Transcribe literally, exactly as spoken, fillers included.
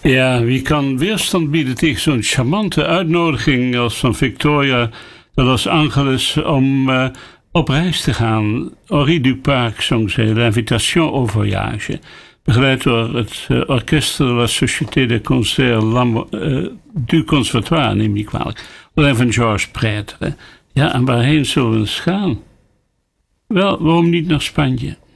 Ja, wie kan weerstand bieden tegen zo'n charmante uitnodiging als van Victoria de Los Angeles om uh, op reis te gaan? Henri Duparc zong zij L'Invitation au Voyage, begeleid door het uh, Orchestre de la Société des Concerts uh, du Conservatoire, neem niet kwalijk. Alleen van Georges Prêtre. Ja, en waarheen zullen we eens gaan? Wel, waarom niet naar Spanje?